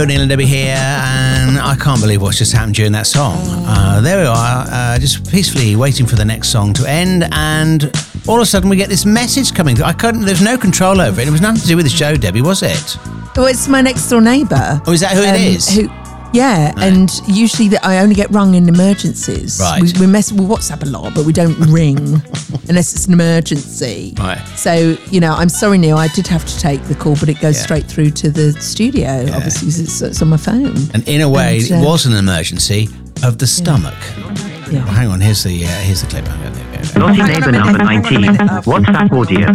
Neil and Debbie here, and I can't believe what's just happened during that song. There we are, just peacefully waiting for the next song to end, and all of a sudden we get this message coming through. There's no control over it. It was nothing to do with the show, Debbie, was it? Well, it's my next door neighbour. Oh, is that who it is? Yeah, right. And usually I only get rung in emergencies. Right. We WhatsApp a lot, but we don't ring unless it's an emergency. Right. So, I'm sorry, Neil, I did have to take the call, but it goes straight through to the studio, obviously, because it's on my phone. And in a way, it was an emergency of the stomach. Yeah. Well, hang on, here's the clip. Naughty neighbour number 19. WhatsApp audio.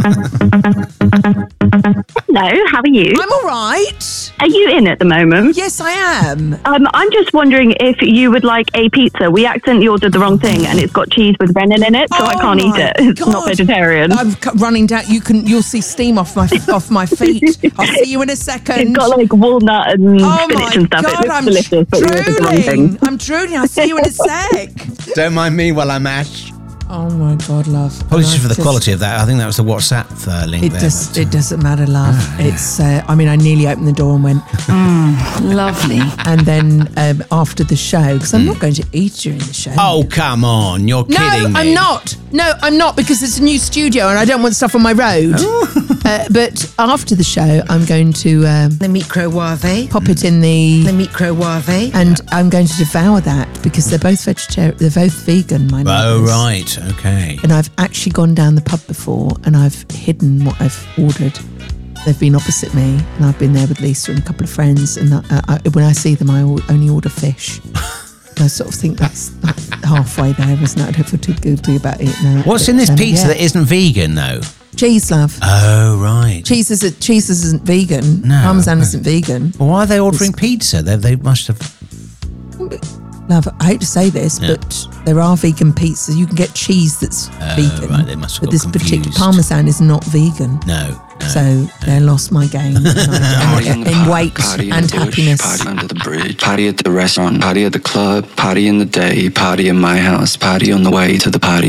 Hello, how are you? I'm all right. Are you in at the moment? Yes, I am. I'm just wondering if you would like a pizza. We accidentally ordered the wrong thing and it's got cheese with rennet in it, so I can't eat it. It's not vegetarian. I'm running down. You'll see steam off my feet. I'll see you in a second. It's got like walnut and spinach and stuff. God, it looks delicious, but we ordered the wrong thing. I'm drooling. I'll see you in a sec. Don't mind me while I mash. Oh my God, love. Apologies for the quality of that. I think that was the WhatsApp link it doesn't matter, love. It's. I nearly opened the door and went, lovely. And then after the show, because I'm not going to eat during the show. Oh, come on. You're kidding me. No, I'm not. No, I'm not, because it's a new studio and I don't want stuff on my road. But after the show, I'm going to the microwave. Pop it in the microwave, and I'm going to devour that because they're both vegetarian. They're both vegan. My neighbours. Oh, right. Okay. And I've actually gone down the pub before and I've hidden what I've ordered. They've been opposite me and I've been there with Lisa and a couple of friends, and when I see them I only order fish. I sort of think that's halfway there, isn't it? I don't feel too guilty about eating that. What's in this pizza that isn't vegan though? Cheese, love. Oh, right. Cheese isn't vegan. No. Parmesan isn't vegan. Well, why are they ordering pizza? They must have... Love, I hate to say this, but there are vegan pizzas. You can get cheese that's vegan. Right, they must have but this confused. particular Parmesan is not vegan. No. So they lost my game in weight and happiness. Party under the bridge, party at the restaurant, party at the club, party in the day, party in my house, party on the way to the party.